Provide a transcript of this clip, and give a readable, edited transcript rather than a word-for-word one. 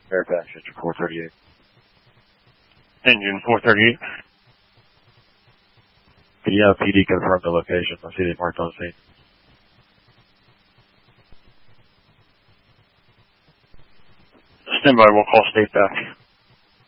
Fairfax, Mr. 438. Engine 438. Could you have PD confirm the location? I see they marked on the scene. Stand by, we'll call state back.